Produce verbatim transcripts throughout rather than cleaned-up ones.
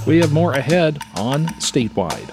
We have more ahead on Statewide.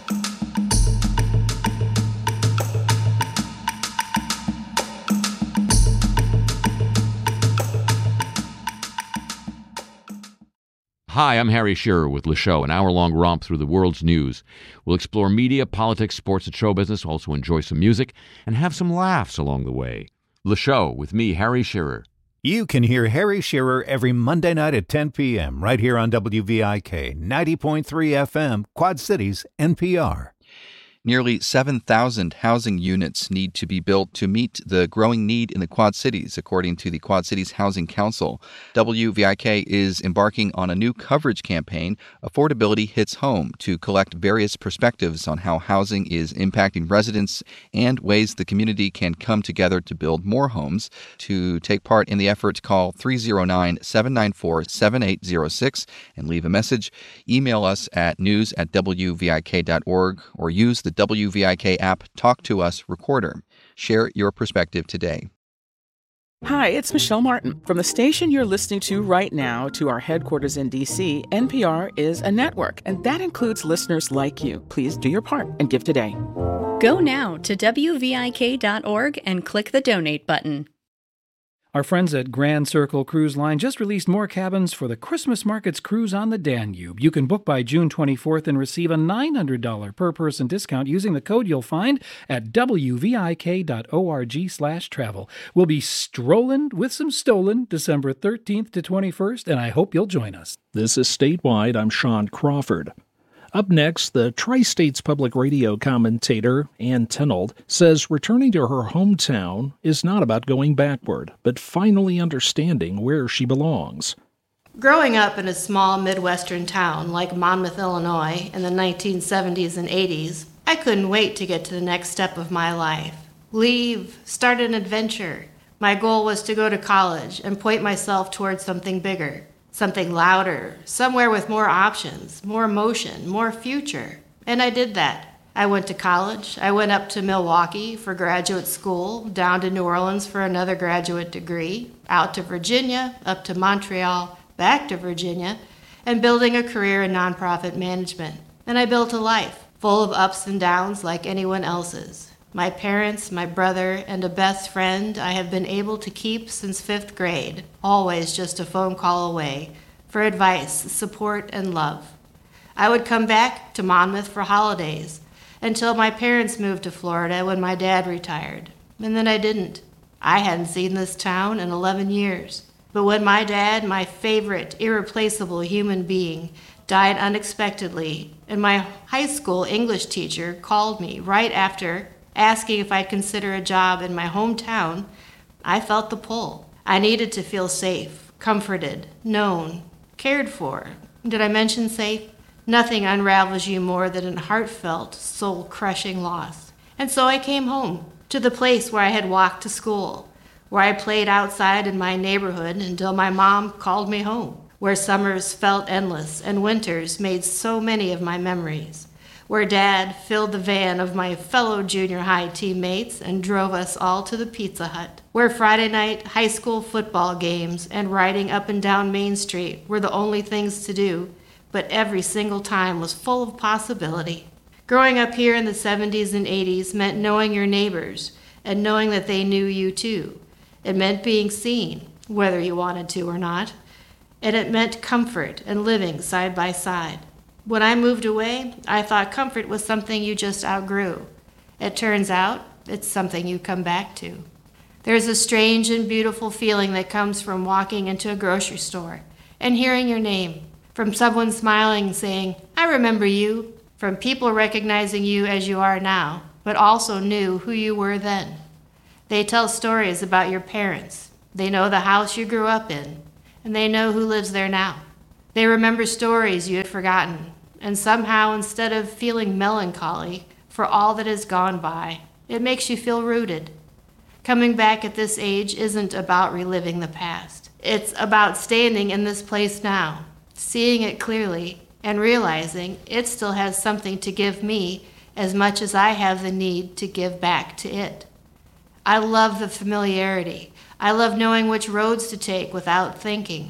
Hi, I'm Harry Shearer with Le Show, an hour-long romp through the world's news. We'll explore media, politics, sports, and show business, also enjoy some music, and have some laughs along the way. Le Show with me, Harry Shearer. You can hear Harry Shearer every Monday night at ten p.m. right here on W V I K, ninety point three F M, Quad Cities, N P R. Nearly seven thousand housing units need to be built to meet the growing need in the Quad Cities, according to the Quad Cities Housing Council. W V I K is embarking on a new coverage campaign, Affordability Hits Home, to collect various perspectives on how housing is impacting residents and ways the community can come together to build more homes. To take part in the effort, call three oh nine, seven nine four, seven eight oh six and leave a message. Email us at news at w v i k dot org or use the W V I K app Talk to Us recorder. Share your perspective today. Hi, it's Michelle Martin. From the station you're listening to right now to our headquarters in D C, N P R is a network, and that includes listeners like you. Please do your part and give today. Go now to w v i k dot org and click the donate button. Our friends at Grand Circle Cruise Line just released more cabins for the Christmas Markets Cruise on the Danube. You can book by June twenty-fourth and receive a nine hundred dollars per person discount using the code you'll find at w v i k dot org slash travel. We'll be strolling with some stolen December thirteenth to twenty-first, and I hope you'll join us. This is Statewide. I'm Sean Crawford. Up next, the Tri-States Public Radio commentator, Ann Tenold, says returning to her hometown is not about going backward, but finally understanding where she belongs. Growing up in a small Midwestern town like Monmouth, Illinois in the nineteen seventies and eighties, I couldn't wait to get to the next step of my life. Leave, start an adventure. My goal was to go to college and point myself towards something bigger. Something louder, somewhere with more options, more emotion, more future. And I did that. I went to college. I went up to Milwaukee for graduate school, down to New Orleans for another graduate degree, out to Virginia, up to Montreal, back to Virginia, and building a career in nonprofit management. And I built a life full of ups and downs like anyone else's. My parents, my brother, and a best friend I have been able to keep since fifth grade, always just a phone call away, for advice, support, and love. I would come back to Monmouth for holidays until my parents moved to Florida when my dad retired. And then I didn't. I hadn't seen this town in eleven years. But when my dad, my favorite, irreplaceable human being, died unexpectedly, and my high school English teacher called me right after asking if I'd consider a job in my hometown, I felt the pull. I needed to feel safe, comforted, known, cared for. Did I mention safe? Nothing unravels you more than a heartfelt, soul-crushing loss. And so I came home, to the place where I had walked to school, where I played outside in my neighborhood until my mom called me home, where summers felt endless and winters made so many of my memories, where Dad filled the van of my fellow junior high teammates and drove us all to the Pizza Hut, where Friday night high school football games and riding up and down Main Street were the only things to do, but every single time was full of possibility. Growing up here in the seventies and eighties meant knowing your neighbors and knowing that they knew you too. It meant being seen, whether you wanted to or not, and it meant comfort and living side by side. When I moved away, I thought comfort was something you just outgrew. It turns out it's something you come back to. There's a strange and beautiful feeling that comes from walking into a grocery store and hearing your name, from someone smiling saying, "I remember you," from people recognizing you as you are now, but also knew who you were then. They tell stories about your parents. They know the house you grew up in, and they know who lives there now. They remember stories you had forgotten, and somehow instead of feeling melancholy for all that has gone by, it makes you feel rooted. Coming back at this age isn't about reliving the past. It's about standing in this place now, seeing it clearly, and realizing it still has something to give me as much as I have the need to give back to it. I love the familiarity. I love knowing which roads to take without thinking.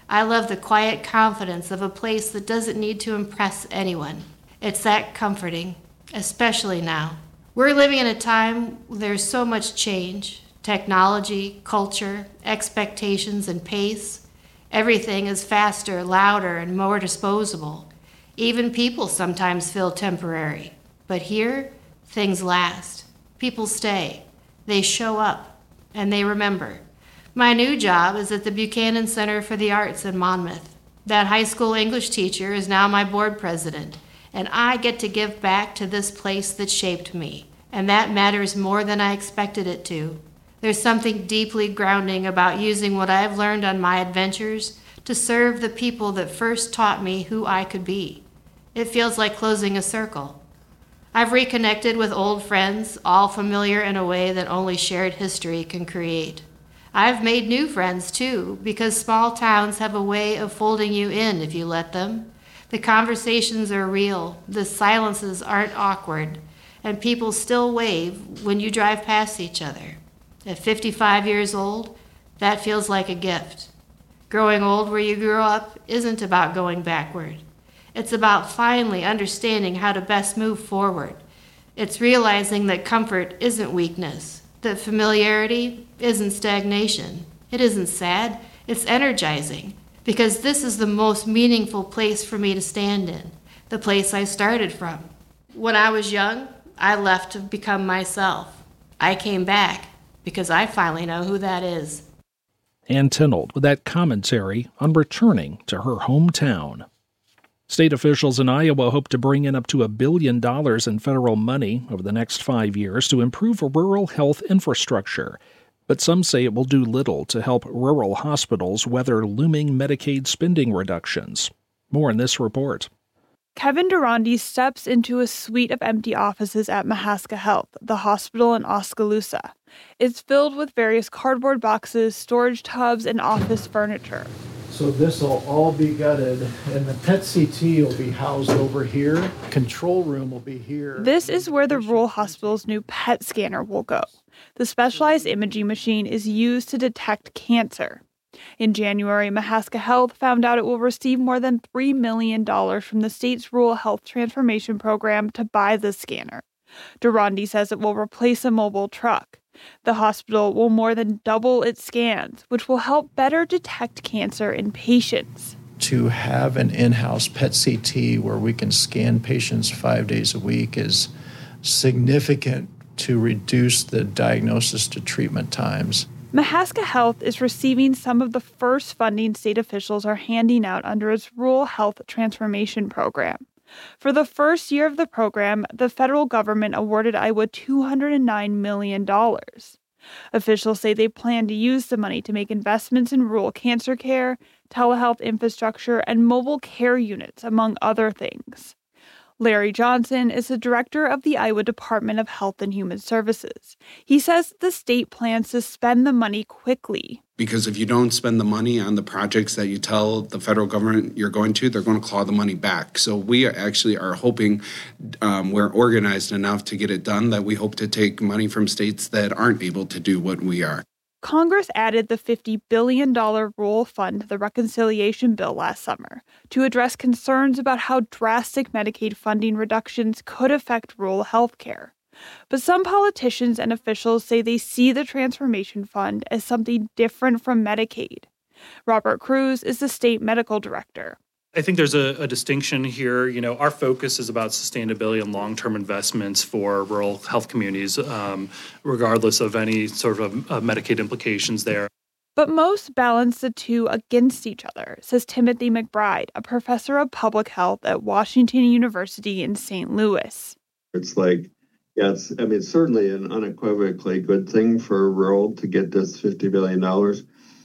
I love the quiet confidence of a place that doesn't need to impress anyone. It's that comforting, especially now. We're living in a time where there's so much change. Technology, culture, expectations, and pace. Everything is faster, louder, and more disposable. Even people sometimes feel temporary. But here, things last. People stay. They show up. And they remember. My new job is at the Buchanan Center for the Arts in Monmouth. That high school English teacher is now my board president, and I get to give back to this place that shaped me. And that matters more than I expected it to. There's something deeply grounding about using what I've learned on my adventures to serve the people that first taught me who I could be. It feels like closing a circle. I've reconnected with old friends, all familiar in a way that only shared history can create. I've made new friends, too, because small towns have a way of folding you in if you let them. The conversations are real, the silences aren't awkward, and people still wave when you drive past each other. At fifty-five years old, that feels like a gift. Growing old where you grew up isn't about going backward. It's about finally understanding how to best move forward. It's realizing that comfort isn't weakness, that familiarity isn't stagnation. It isn't sad, it's energizing, because this is the most meaningful place for me to stand in, the place I started from. When I was young, I left to become myself. I came back because I finally know who that is. Ann Tinold with that commentary on returning to her hometown. State officials in Iowa hope to bring in up to a billion dollars in federal money over the next five years to improve rural health infrastructure. But some say it will do little to help rural hospitals weather looming Medicaid spending reductions. More in this report. Kevin Durandi steps into a suite of empty offices at Mahaska Health, the hospital in Oskaloosa. It's filled with various cardboard boxes, storage tubs, and office furniture. So this will all be gutted, and the P E T C T will be housed over here. Control room will be here. This is where the rural hospital's new P E T scanner will go. The specialized imaging machine is used to detect cancer. In January, Mahaska Health found out it will receive more than three million dollars from the state's Rural Health Transformation Program to buy the scanner. Durandi says it will replace a mobile truck. The hospital will more than double its scans, which will help better detect cancer in patients. To have an in-house P E T C T where we can scan patients five days a week is significant to reduce the diagnosis to treatment times. Mahaska Health is receiving some of the first funding state officials are handing out under its Rural Health Transformation Program. For the first year of the program, the federal government awarded Iowa two hundred nine million dollars. Officials say they plan to use the money to make investments in rural cancer care, telehealth infrastructure, and mobile care units, among other things. Larry Johnson is the director of the Iowa Department of Health and Human Services. He says the state plans to spend the money quickly. Because if you don't spend the money on the projects that you tell the federal government you're going to, they're going to claw the money back. So we are actually are hoping um, we're organized enough to get it done that we hope to take money from states that aren't able to do what we are. Congress added the fifty billion dollars rural fund to the reconciliation bill last summer to address concerns about how drastic Medicaid funding reductions could affect rural health care. But some politicians and officials say they see the transformation fund as something different from Medicaid. Robert Cruz is the state medical director. I think there's a, a distinction here. You know, our focus is about sustainability and long-term investments for rural health communities, um, regardless of any sort of uh, Medicaid implications there. But most balance the two against each other, says Timothy McBride, a professor of public health at Washington University in Saint Louis. It's like, yeah, it's, I mean, it's certainly an unequivocally good thing for rural to get this fifty billion dollars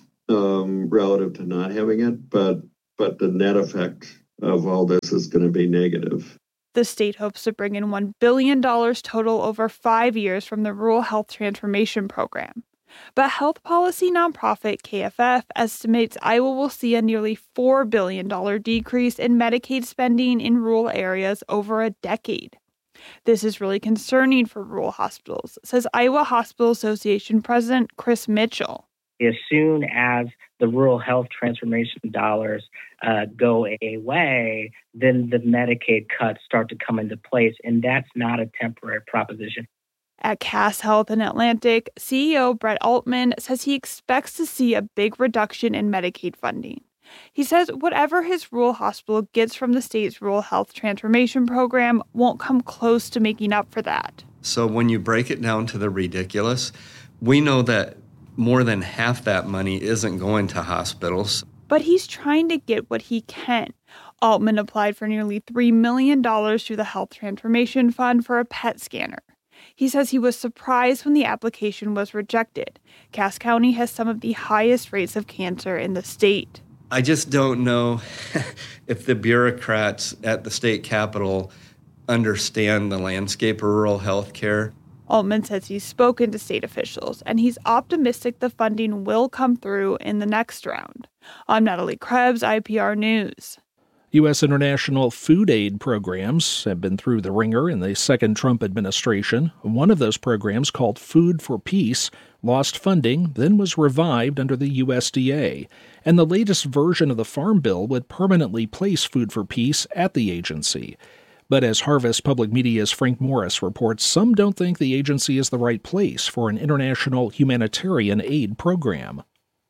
um, relative to not having it, but but the net effect of all this is going to be negative. The state hopes to bring in one billion dollars total over five years from the Rural Health Transformation Program. But health policy nonprofit K F F estimates Iowa will see a nearly four billion dollars decrease in Medicaid spending in rural areas over a decade. This is really concerning for rural hospitals, says Iowa Hospital Association President Chris Mitchell. As soon as the rural health transformation dollars uh, go away, then the Medicaid cuts start to come into place, and that's not a temporary proposition. At Cass Health in Atlantic, C E O Brett Altman says he expects to see a big reduction in Medicaid funding. He says whatever his rural hospital gets from the state's rural health transformation program won't come close to making up for that. So when you break it down to the ridiculous, we know that more than half that money isn't going to hospitals. But he's trying to get what he can. Altman applied for nearly three million dollars through the Health Transformation Fund for a P E T scanner. He says he was surprised when the application was rejected. Cass County has some of the highest rates of cancer in the state. I just don't know if the bureaucrats at the state capitol understand the landscape of rural health care. Altman says he's spoken to state officials, and he's optimistic the funding will come through in the next round. I'm Natalie Krebs, I P R News. U S international food aid programs have been through the ringer in the second Trump administration. One of those programs, called Food for Peace, lost funding, then was revived under the U S D A. And the latest version of the Farm Bill would permanently place Food for Peace at the agency. But as Harvest Public Media's Frank Morris reports, some don't think the agency is the right place for an international humanitarian aid program.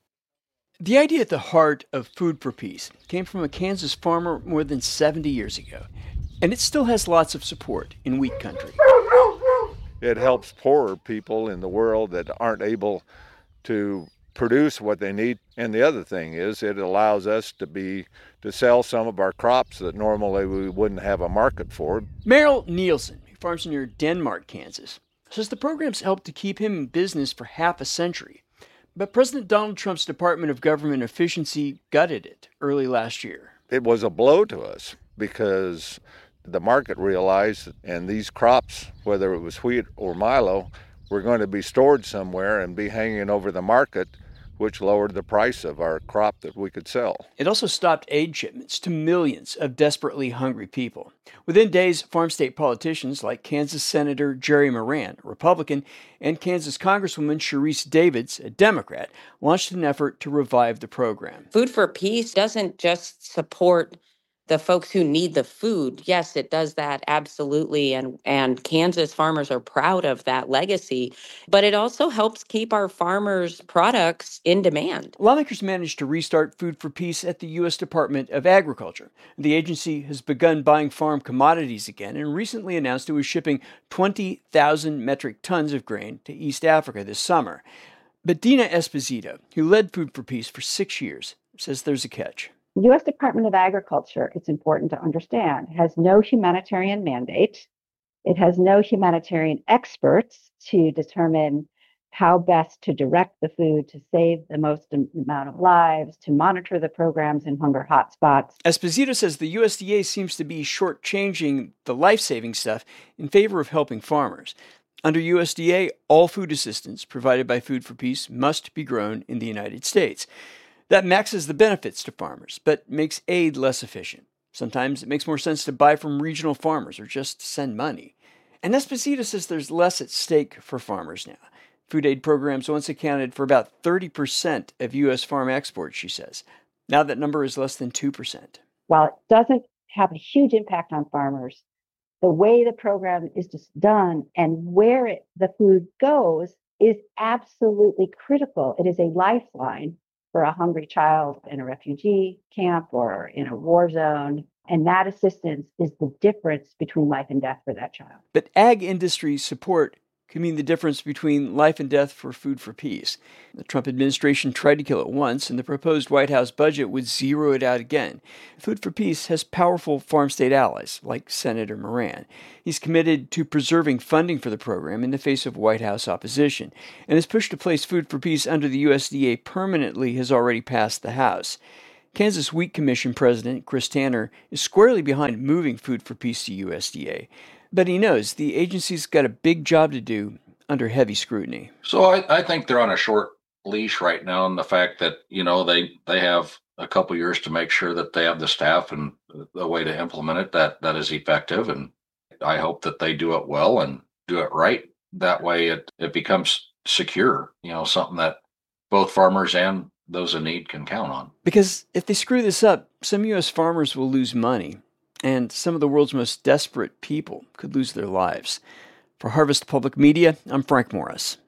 The idea at the heart of Food for Peace came from a Kansas farmer more than seventy years ago, and it still has lots of support in wheat country. It helps poorer people in the world that aren't able to produce what they need. And the other thing is it allows us to be to sell some of our crops that normally we wouldn't have a market for. Merrill Nielsen, who farms near Denmark, Kansas, says the program's helped to keep him in business for half a century. But President Donald Trump's Department of Government Efficiency gutted it early last year. It was a blow to us because the market realized, and these crops, whether it was wheat or milo, were going to be stored somewhere and be hanging over the market, which lowered the price of our crop that we could sell. It also stopped aid shipments to millions of desperately hungry people. Within days, farm state politicians like Kansas Senator Jerry Moran, a Republican, and Kansas Congresswoman Sharice Davids, a Democrat, launched an effort to revive the program. Food for Peace doesn't just support the folks who need the food. Yes, it does that, absolutely. And, and Kansas farmers are proud of that legacy. But it also helps keep our farmers' products in demand. Lawmakers managed to restart Food for Peace at the U S Department of Agriculture. The agency has begun buying farm commodities again and recently announced it was shipping twenty thousand metric tons of grain to East Africa this summer. But Dina Esposito, who led Food for Peace for six years, says there's a catch. The U S Department of Agriculture, it's important to understand, has no humanitarian mandate. It has no humanitarian experts to determine how best to direct the food to save the most amount of lives, to monitor the programs in hunger hotspots. Esposito says the U S D A seems to be shortchanging the life-saving stuff in favor of helping farmers. Under U S D A, all food assistance provided by Food for Peace must be grown in the United States. That maxes the benefits to farmers, but makes aid less efficient. Sometimes it makes more sense to buy from regional farmers or just send money. And Esposito says there's less at stake for farmers now. Food aid programs once accounted for about thirty percent of U S farm exports, she says. Now that number is less than two percent. While it doesn't have a huge impact on farmers, the way the program is just done and where it, the food goes is absolutely critical. It is a lifeline for a hungry child in a refugee camp or in a war zone. And that assistance is the difference between life and death for that child. But ag industry support can mean the difference between life and death for Food for Peace. The Trump administration tried to kill it once, and the proposed White House budget would zero it out again. Food for Peace has powerful farm state allies, like Senator Moran. He's committed to preserving funding for the program in the face of White House opposition, and his push to place Food for Peace under the U S D A permanently has already passed the House. Kansas Wheat Commission President Chris Tanner is squarely behind moving Food for Peace to U S D A. But he knows the agency's got a big job to do under heavy scrutiny. So I, I think they're on a short leash right now, and the fact that, you know, they, they have a couple years to make sure that they have the staff and the way to implement it that, that is effective. And I hope that they do it well and do it right. That way it, it becomes secure, you know, something that both farmers and those in need can count on. Because if they screw this up, some U S farmers will lose money, and some of the world's most desperate people could lose their lives. For Harvest Public Media, I'm Frank Morris.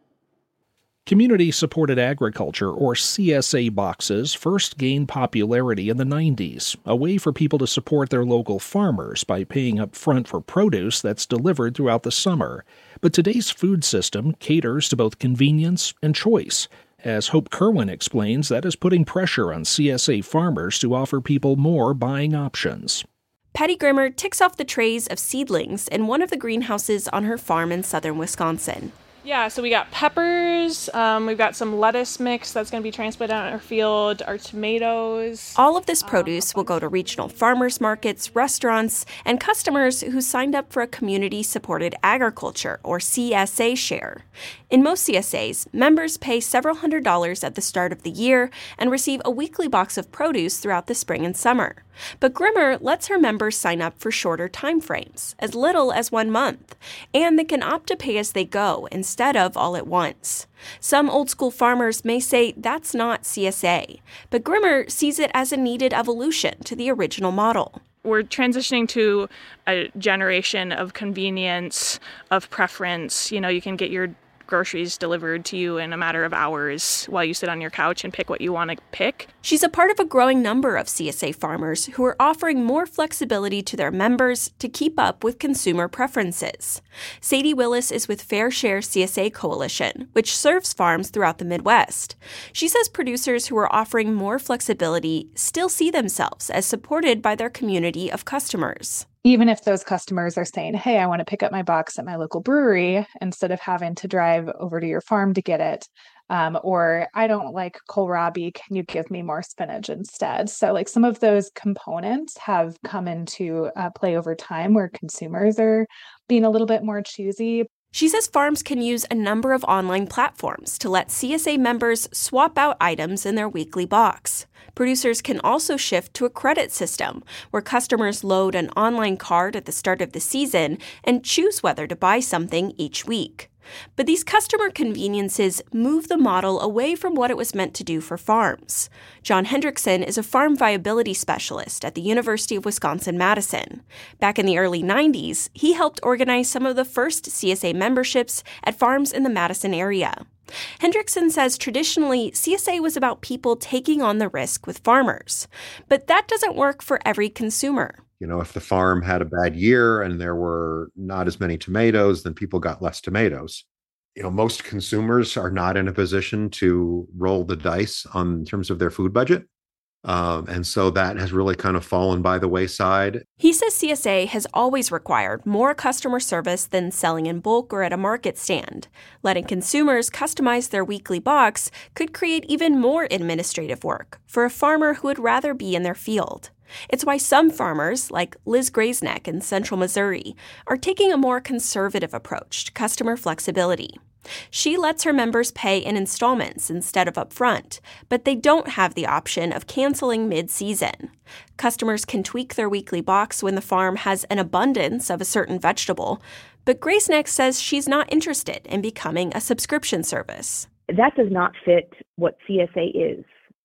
Community-supported agriculture, or C S A boxes, first gained popularity in the nineties, a way for people to support their local farmers by paying up front for produce that's delivered throughout the summer. But today's food system caters to both convenience and choice. As Hope Kerwin explains, that is putting pressure on C S A farmers to offer people more buying options. Patty Grimmer ticks off the trays of seedlings in one of the greenhouses on her farm in southern Wisconsin. Yeah, so we got peppers, um, we've got some lettuce mix that's going to be transplanted on our field, our tomatoes. All of this produce will go to regional farmers markets, restaurants, and customers who signed up for a community-supported agriculture, or C S A share. In most C S As, members pay several hundred dollars at the start of the year and receive a weekly box of produce throughout the spring and summer. But Grimmer lets her members sign up for shorter time frames, as little as one month, and they can opt to pay as they go instead of all at once. Some old-school farmers may say that's not C S A, but Grimmer sees it as a needed evolution to the original model. We're transitioning to a generation of convenience, of preference. You know, you can get your groceries delivered to you in a matter of hours while you sit on your couch and pick what you want to pick. She's a part of a growing number of C S A farmers who are offering more flexibility to their members to keep up with consumer preferences. Sadie Willis is with Fair Share C S A Coalition, which serves farms throughout the Midwest. She says producers who are offering more flexibility still see themselves as supported by their community of customers. Even if those customers are saying, hey, I want to pick up my box at my local brewery instead of having to drive over to your farm to get it, um, or I don't like kohlrabi, can you give me more spinach instead? So like some of those components have come into uh, play over time where consumers are being a little bit more choosy. She says farms can use a number of online platforms to let C S A members swap out items in their weekly box. Producers can also shift to a credit system where customers load an online card at the start of the season and choose whether to buy something each week. But these customer conveniences move the model away from what it was meant to do for farms. John Hendrickson is a farm viability specialist at the University of Wisconsin-Madison. Back in the early nineties, he helped organize some of the first C S A memberships at farms in the Madison area. Hendrickson says traditionally, C S A was about people taking on the risk with farmers. But that doesn't work for every consumer. You know, if the farm had a bad year and there were not as many tomatoes, then people got less tomatoes. You know, most consumers are not in a position to roll the dice on in terms of their food budget. Um, and so that has really kind of fallen by the wayside. He says C S A has always required more customer service than selling in bulk or at a market stand. Letting consumers customize their weekly box could create even more administrative work for a farmer who would rather be in their field. It's why some farmers, like Liz Graysneck in central Missouri, are taking a more conservative approach to customer flexibility. She lets her members pay in installments instead of upfront, but they don't have the option of canceling mid-season. Customers can tweak their weekly box when the farm has an abundance of a certain vegetable, but Graysneck says she's not interested in becoming a subscription service. That does not fit what C S A is.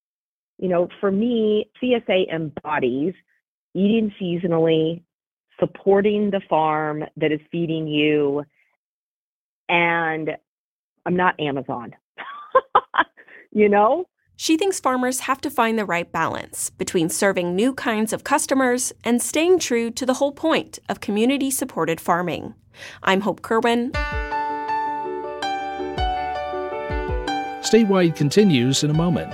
You know, for me, C S A embodies eating seasonally, supporting the farm that is feeding you, and I'm not Amazon, you know? She thinks farmers have to find the right balance between serving new kinds of customers and staying true to the whole point of community-supported farming. I'm Hope Kerwin. Statewide continues in a moment.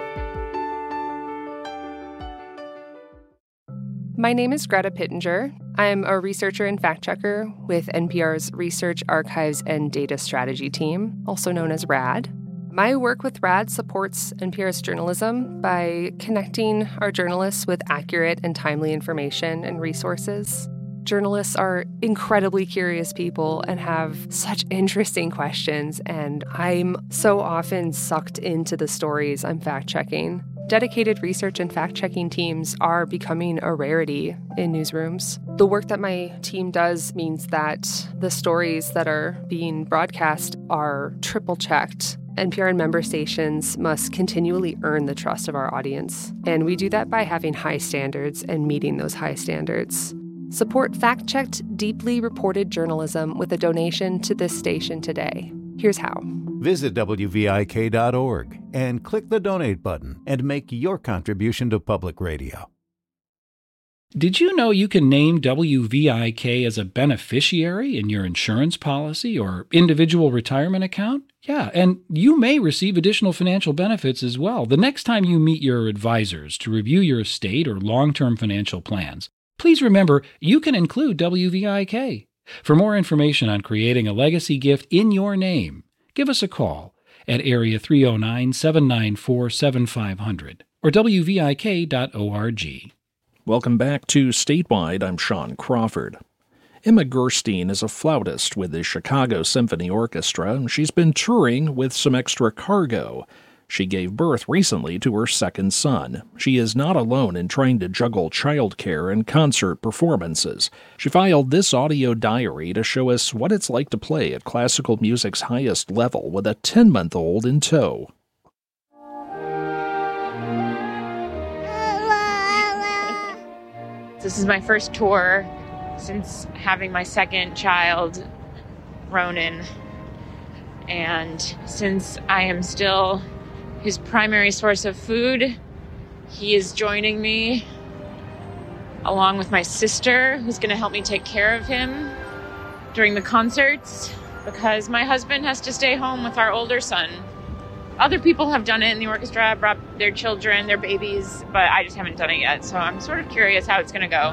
My name is Greta Pittenger. I'm a researcher and fact-checker with N P R's Research, Archives, and Data Strategy team, also known as RAD. My work with RAD supports N P R's journalism by connecting our journalists with accurate and timely information and resources. Journalists are incredibly curious people and have such interesting questions, and I'm so often sucked into the stories I'm fact-checking. Dedicated research and fact-checking teams are becoming a rarity in newsrooms. The work that my team does means that the stories that are being broadcast are triple-checked N P R and member stations must continually earn the trust of our audience, and we do that by having high standards and meeting those high standards. Support fact-checked, deeply reported journalism with a donation to this station today. Here's how. Visit W V I K dot org and click the donate button and make your contribution to public radio. Did you know you can name W V I K as a beneficiary in your insurance policy or individual retirement account? Yeah, and you may receive additional financial benefits as well the next time you meet your advisors to review your estate or long-term financial plans. Please remember, you can include W V I K. For more information on creating a legacy gift in your name, give us a call at area three oh nine, seven nine four, seven five zero zero or W V I K dot org. Welcome back to Statewide. I'm Sean Crawford. Emma Gerstein is a flautist with the Chicago Symphony Orchestra. She's been touring with some extra cargo. She gave birth recently to her second son. She is not alone in trying to juggle childcare and concert performances. She filed this audio diary to show us what it's like to play at classical music's highest level with a ten-month-old in tow. This is my first tour since having my second child, Ronan. And since I am still his primary source of food, he is joining me along with my sister, who's going to help me take care of him during the concerts because my husband has to stay home with our older son. Other people have done it in the orchestra, brought their children, their babies, but I just haven't done it yet. So I'm sort of curious how it's going to go.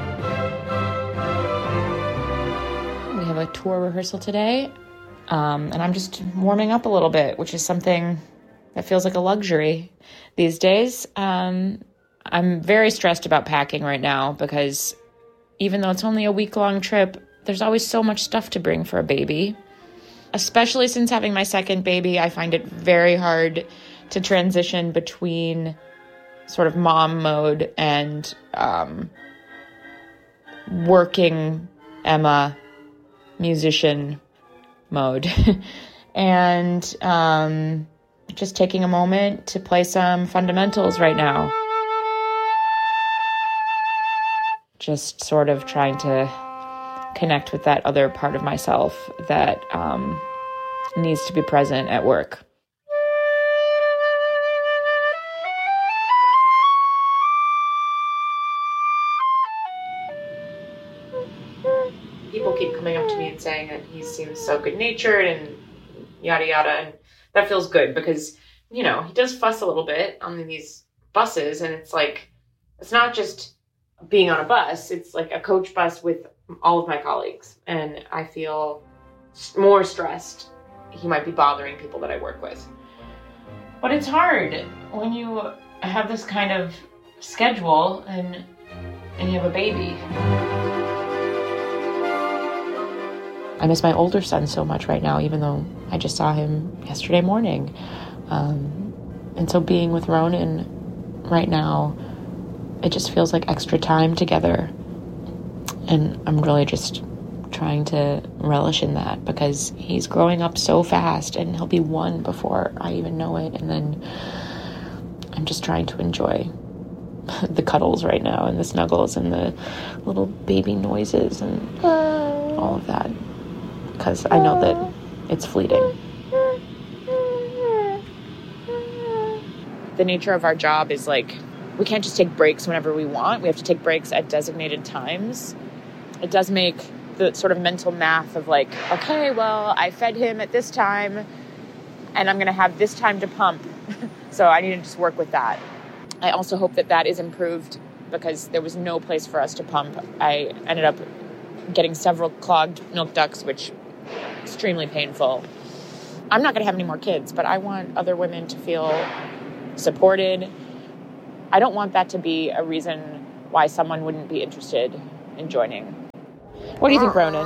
We have a tour rehearsal today, um, and I'm just warming up a little bit, which is something that feels like a luxury these days. Um, I'm very stressed about packing right now because even though it's only a week-long trip, there's always so much stuff to bring for a baby. Especially since having my second baby, I find it very hard to transition between sort of mom mode and um, working Emma musician mode. and um, just taking a moment to play some fundamentals right now. Just sort of trying to connect with that other part of myself that um, needs to be present at work. People keep coming up to me and saying that he seems so good-natured and yada yada, and that feels good because, you know, he does fuss a little bit on these buses, and it's like, it's not just being on a bus, it's like a coach bus with all of my colleagues, and I feel more stressed. He might be bothering people that I work with. But it's hard when you have this kind of schedule and and you have a baby. I miss my older son so much right now, even though I just saw him yesterday morning. Um, and so being with Ronan right now, it just feels like extra time together. And I'm really just trying to relish in that because he's growing up so fast and he'll be one before I even know it. And then I'm just trying to enjoy the cuddles right now and the snuggles and the little baby noises and all of that because I know that it's fleeting. The nature of our job is like, we can't just take breaks whenever we want. We have to take breaks at designated times. It does make the sort of mental math of like, okay, well, I fed him at this time and I'm going to have this time to pump. So I need to just work with that. I also hope that that is improved because there was no place for us to pump. I ended up getting several clogged milk ducts, which is extremely painful. I'm not going to have any more kids, but I want other women to feel supported. I don't want that to be a reason why someone wouldn't be interested in joining. What do you think, Ronan?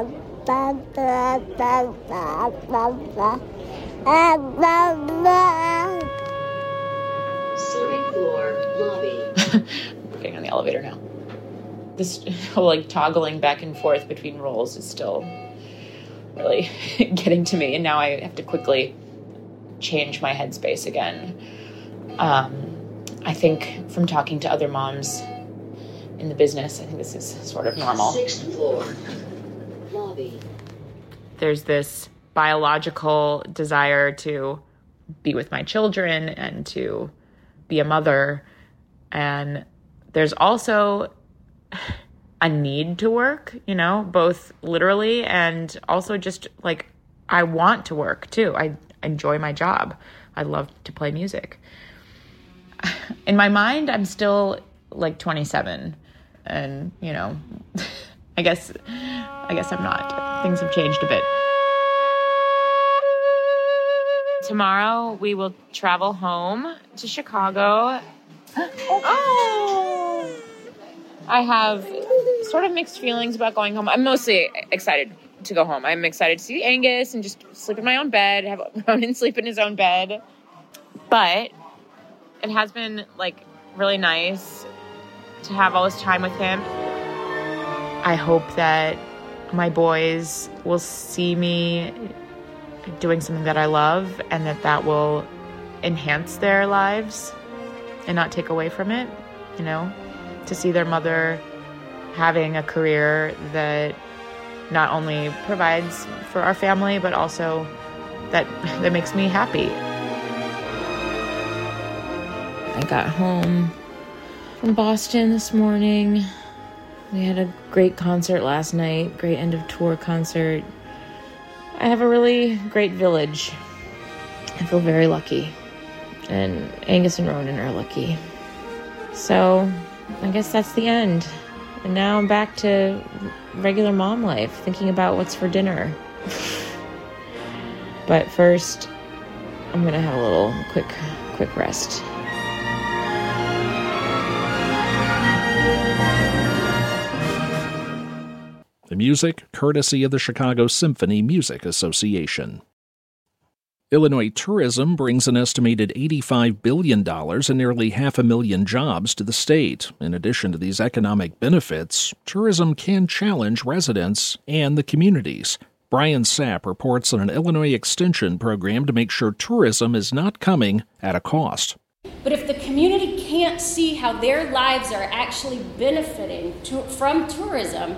Second floor, lobby. We're getting on the elevator now. This whole like toggling back and forth between roles is still really getting to me, and now I have to quickly change my headspace again. Um, I think from talking to other moms in the business, I think this is sort of normal. Sixth floor, lobby. There's this biological desire to be with my children and to be a mother. And there's also a need to work, you know, both literally and also just like I want to work too. I enjoy my job. I love to play music. In my mind, I'm still like twenty-seven, and you know, I guess I guess I'm not. Things have changed a bit. Tomorrow we will travel home to Chicago. Oh, I have sort of mixed feelings about going home. I'm mostly excited to go home. I'm excited to see Angus and just sleep in my own bed, have Ronan sleep in his own bed. But it has been like really nice to have all this time with him. I hope that my boys will see me doing something that I love and that that will enhance their lives and not take away from it, you know, to see their mother having a career that not only provides for our family, but also that that makes me happy. I got home from Boston this morning. We had a great concert last night, great end of tour concert. I have a really great village. I feel very lucky. And Angus and Ronan are lucky. So I guess that's the end. And now I'm back to regular mom life, thinking about what's for dinner. But first, I'm gonna have a little quick, quick rest. The music, courtesy of the Chicago Symphony Music Association. Illinois tourism brings an estimated eighty-five billion dollars and nearly half a million jobs to the state. In addition to these economic benefits, tourism can challenge residents and the communities. Brian Sapp reports on an Illinois extension program to make sure tourism is not coming at a cost. But if the community can't see how their lives are actually benefiting to, from tourism,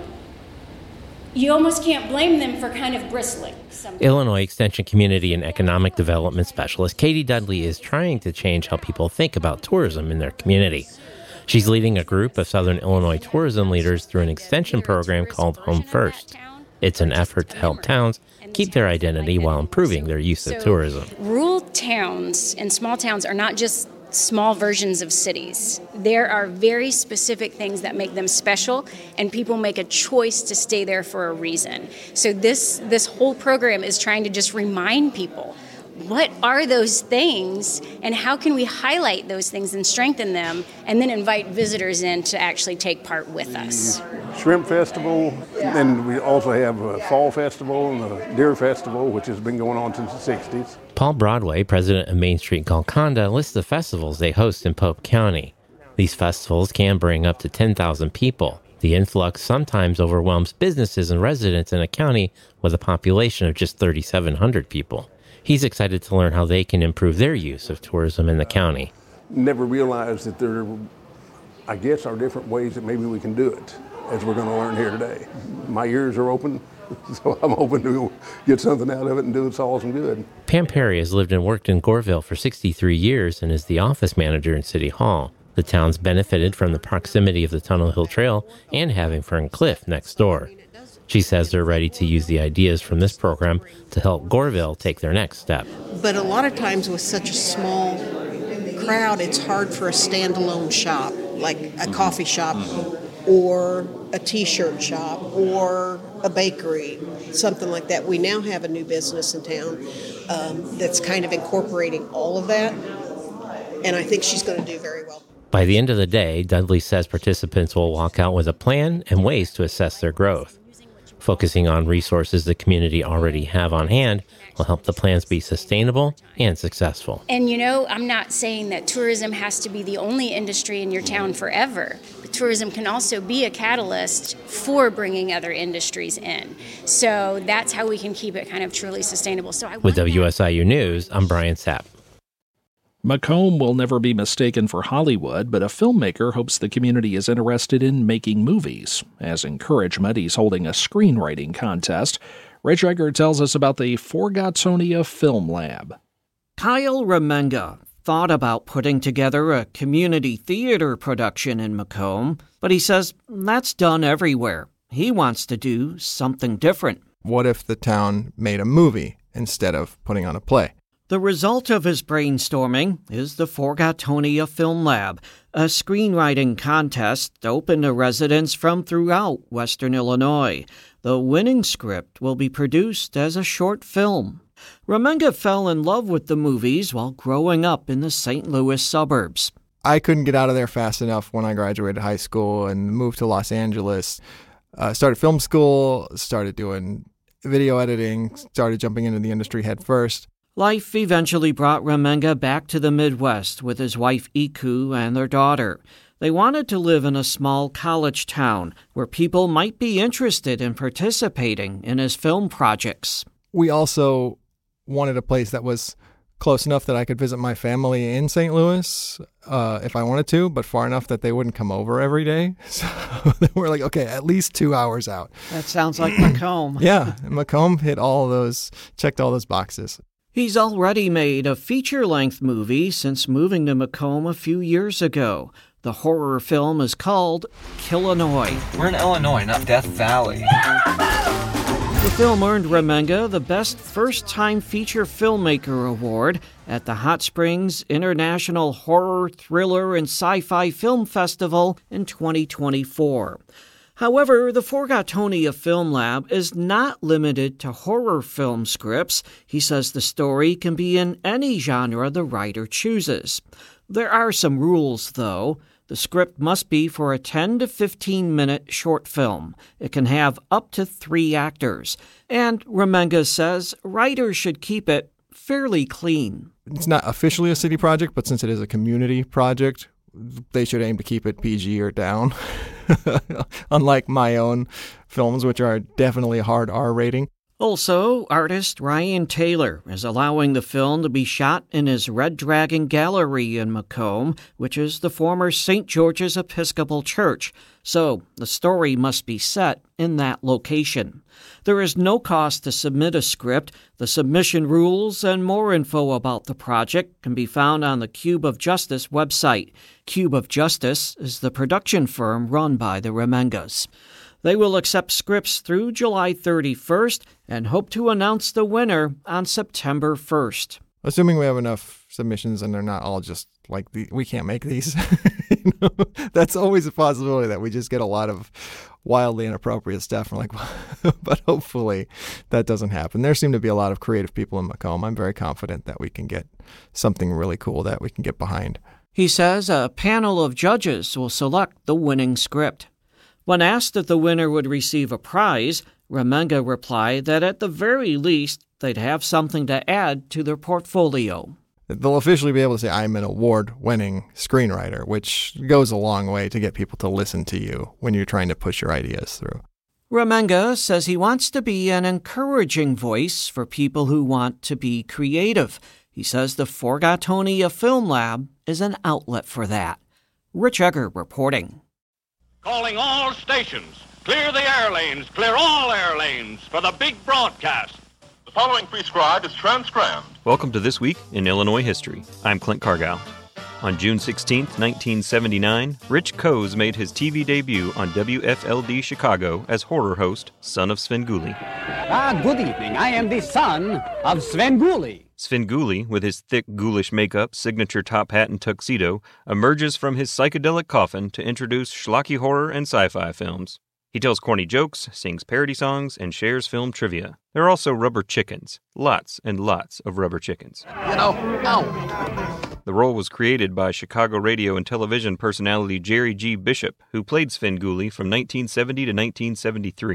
you almost can't blame them for kind of bristling. Sometimes. Illinois Extension Community and Economic Development Specialist Katie Dudley is trying to change how people think about tourism in their community. She's leading a group of Southern Illinois tourism leaders through an extension program called Home First. It's an effort to help towns keep their identity while improving their use of tourism. Rural towns and small towns are not just small versions of cities. There are very specific things that make them special, and people make a choice to stay there for a reason. So this this whole program is trying to just remind people, what are those things, and how can we highlight those things and strengthen them, and then invite visitors in to actually take part with us. Shrimp Festival, and we also have a Fall Festival and a Deer Festival, which has been going on since the sixties. Paul Broadway, president of Main Street Golconda, lists the festivals they host in Pope County. These festivals can bring up to ten thousand people. The influx sometimes overwhelms businesses and residents in a county with a population of just three thousand seven hundred people. He's excited to learn how they can improve their use of tourism in the county. Never realized that there, I guess, are different ways that maybe we can do it, as we're going to learn here today. My ears are open, so I'm hoping to get something out of it and do us all some good. Pam Perry has lived and worked in Goreville for sixty-three years and is the office manager in City Hall. The town's benefited from the proximity of the Tunnel Hill Trail and having Fern Cliff next door. She says they're ready to use the ideas from this program to help Goreville take their next step. But a lot of times with such a small crowd, it's hard for a standalone shop, like a coffee shop or a T-shirt shop or a bakery, something like that. We now have a new business in town um, that's kind of incorporating all of that, and I think she's going to do very well. By the end of the day, Dudley says participants will walk out with a plan and ways to assess their growth. Focusing on resources the community already have on hand will help the plans be sustainable and successful. And you know, I'm not saying that tourism has to be the only industry in your town forever. tourism can also be a catalyst for bringing other industries in. So that's how we can keep it kind of truly sustainable. So I With W S I U News, I'm Brian Sapp. Macomb will never be mistaken for Hollywood, but a filmmaker hopes the community is interested in making movies. As encouragement, he's holding a screenwriting contest. Rich Egger tells us about the Forgatonia Film Lab. Kyle Remenga thought about putting together a community theater production in Macomb, but he says that's done everywhere. He wants to do something different. What if the town made a movie instead of putting on a play? The result of his brainstorming is the Forgatonia Film Lab, a screenwriting contest open to residents from throughout Western Illinois. The winning script will be produced as a short film. Remenga fell in love with the movies while growing up in the Saint Louis suburbs. I couldn't get out of there fast enough when I graduated high school and moved to Los Angeles. Uh, started film school, started doing video editing, started jumping into the industry head first. Life eventually brought Remenga back to the Midwest with his wife Iku and their daughter. They wanted to live in a small college town where people might be interested in participating in his film projects. We also wanted a place that was close enough that I could visit my family in Saint Louis uh, if I wanted to, but far enough that they wouldn't come over every day. So we're like, okay, at least two hours out. That sounds like Macomb. Yeah, Macomb hit all those, checked all those boxes. He's already made a feature-length movie since moving to Macomb a few years ago. The horror film is called Killinois. We're in Illinois, not Death Valley. The film earned Remenga the Best First-Time Feature Filmmaker Award at the Hot Springs International Horror, Thriller, and Sci-Fi Film Festival in twenty twenty-four. However, the Forgatonia Film Lab is not limited to horror film scripts. He says the story can be in any genre the writer chooses. There are some rules, though. The script must be for a ten to fifteen minute short film. It can have up to three actors. And Remenga says writers should keep it fairly clean. It's not officially a city project, but since it is a community project, they should aim to keep it P G or down. Unlike my own films, which are definitely a hard R rating. Also, artist Ryan Taylor is allowing the film to be shot in his Red Dragon Gallery in Macomb, which is the former Saint George's Episcopal Church, so the story must be set in that location. There is no cost to submit a script. The submission rules and more info about the project can be found on the Cube of Justice website. Cube of Justice is the production firm run by the Remengas. They will accept scripts through July thirty-first and hope to announce the winner on September first. Assuming we have enough submissions and they're not all just like, the, we can't make these. You know, that's always a possibility that we just get a lot of wildly inappropriate stuff. We're like, but hopefully that doesn't happen. There seem to be a lot of creative people in Macomb. I'm very confident that we can get something really cool that we can get behind. He says a panel of judges will select the winning script. When asked if the winner would receive a prize, Remenga replied that at the very least, they'd have something to add to their portfolio. They'll officially be able to say, I'm an award-winning screenwriter, which goes a long way to get people to listen to you when you're trying to push your ideas through. Remenga says he wants to be an encouraging voice for people who want to be creative. He says the Forgatonia Film Lab is an outlet for that. Rich Egger reporting. Calling all stations. Clear the air lanes. Clear all air lanes for the big broadcast. The following prescribed is transcribed. Welcome to This Week in Illinois History. I'm Clint Cargill. On June sixteenth, nineteen seventy-nine, Rich Koz made his T V debut on W F L D Chicago as horror host, son of Svengoolie. Ah, good evening. I am the son of Svengoolie. Svengoolie, with his thick, ghoulish makeup, signature top hat, and tuxedo, emerges from his psychedelic coffin to introduce schlocky horror and sci-fi films. He tells corny jokes, sings parody songs, and shares film trivia. There are also rubber chickens. Lots and lots of rubber chickens. You know, ow. The role was created by Chicago radio and television personality Jerry G. Bishop, who played Svengoolie from nineteen seventy to nineteen seventy-three.